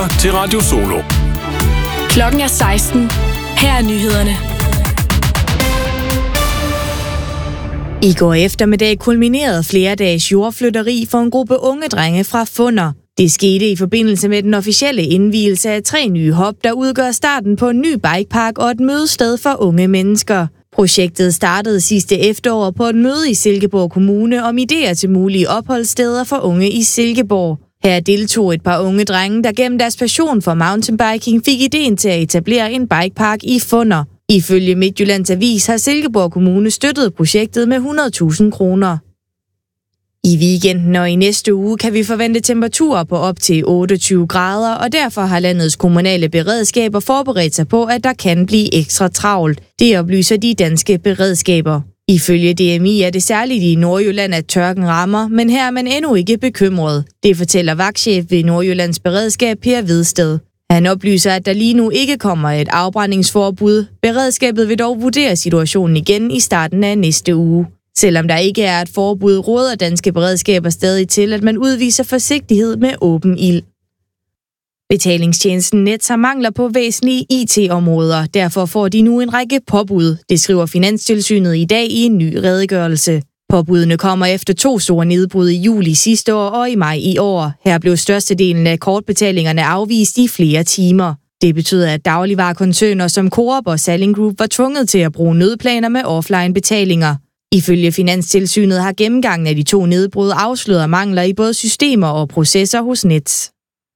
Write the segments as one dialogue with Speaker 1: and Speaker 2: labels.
Speaker 1: lytter til Radio Solo.
Speaker 2: Klokken er 16. Her er nyhederne.
Speaker 3: I går eftermiddag kulminerede flere dages jordflytteri for en gruppe unge drenge fra Funder. Det skete i forbindelse med den officielle indvielse af 3 nye hop, der udgør starten på en ny bikepark og et mødested for unge mennesker. Projektet startede sidste efterår på et møde i Silkeborg Kommune om idéer til mulige opholdssteder for unge i Silkeborg. Her deltog et par unge drenge, der gennem deres passion for mountainbiking fik ideen til at etablere en bikepark i Funder. Ifølge Midtjyllands Avis har Silkeborg Kommune støttet projektet med 100.000 kroner. I weekenden og i næste uge kan vi forvente temperaturer på op til 28 grader, og derfor har landets kommunale beredskaber forberedt sig på, at der kan blive ekstra travlt. Det oplyser de danske beredskaber. Ifølge DMI er det særligt i Nordjylland, at tørken rammer, men her er man endnu ikke bekymret. Det fortæller vagtchef ved Nordjyllands Beredskab, Per Hvidsted. Han oplyser, at der lige nu ikke kommer et afbrændingsforbud. Beredskabet vil dog vurdere situationen igen i starten af næste uge. Selvom der ikke er et forbud, råder danske beredskaber stadig til, at man udviser forsigtighed med åben ild. Betalingstjenesten Nets har mangler på væsentlige IT-områder. Derfor får de nu en række påbud. Det skriver Finanstilsynet i dag i en ny redegørelse. Påbudene kommer efter 2 store nedbrud i juli sidste år og i maj i år. Her blev størstedelen af kortbetalingerne afvist i flere timer. Det betyder, at dagligvarekoncerner som Coop og Salling Group var tvunget til at bruge nødplaner med offline-betalinger. Ifølge Finanstilsynet har gennemgangen af de 2 nedbrud afsløret mangler i både systemer og processer hos Nets.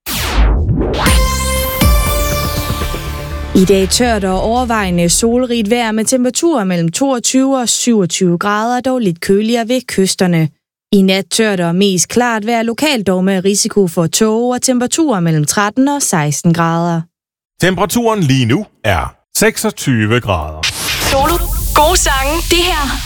Speaker 3: I dag tørt og overvejende solrigt vejr med temperaturer mellem 22 og 27 grader, dog lidt køligere ved kysterne. I nat tørt og mest klart vejr, lokalt dog med risiko for tåge og temperaturer mellem 13 og 16 grader.
Speaker 1: Temperaturen lige nu er 26 grader.
Speaker 2: Solo. Gode sange. Det her